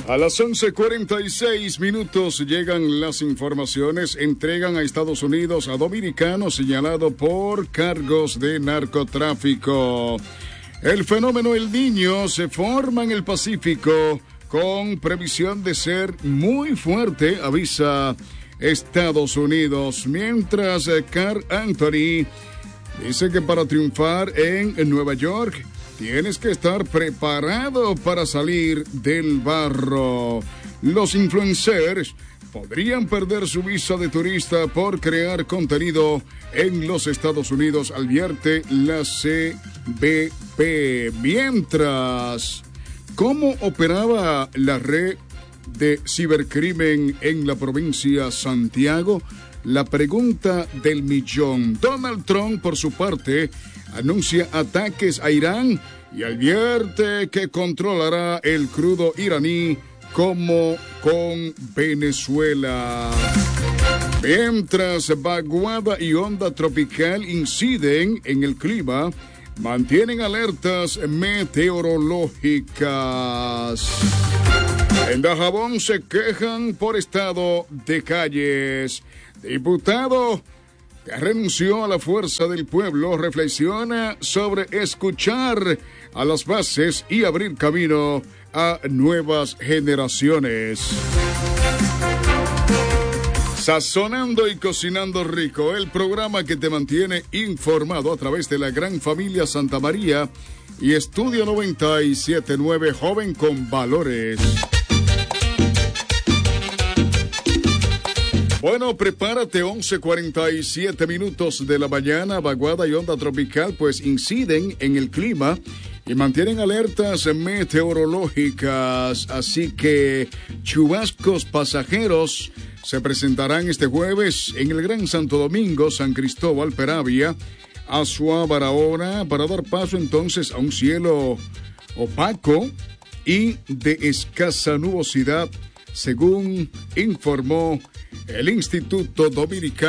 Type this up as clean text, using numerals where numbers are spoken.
A las 11:46 llegan las informaciones. Entregan a Estados Unidos a dominicano señalado por cargos de narcotráfico. El fenómeno El Niño se forma en el Pacífico con previsión de ser muy fuerte, avisa Estados Unidos. Mientras Carl Anthony dice que para triunfar en Nueva York tienes que estar preparado para salir del barro. Los influencers podrían perder su visa de turista por crear contenido en los Estados Unidos, advierte la CBP. Mientras, ¿cómo operaba la red de cibercrimen en la provincia Santiago? La pregunta del millón. Donald Trump, por su parte, anuncia ataques a Irán y advierte que controlará el crudo iraní como con Venezuela. Mientras vaguada y onda tropical inciden en el clima, mantienen alertas meteorológicas. En Dajabón se quejan por estado de calles. Diputado que renunció a la fuerza del pueblo reflexiona sobre escuchar a las bases y abrir camino a nuevas generaciones. Sazonando y cocinando rico, el programa que te mantiene informado a través de la gran familia Santa María y Estudio 97.9, joven con valores. Bueno, prepárate, 11:47 de la mañana, vaguada y onda tropical pues inciden en el clima y mantienen alertas meteorológicas, así que chubascos pasajeros se presentarán este jueves en el Gran Santo Domingo, San Cristóbal, Peravia, Azua, Barahona, para dar paso entonces a un cielo opaco y de escasa nubosidad, según informó el Instituto Dominicano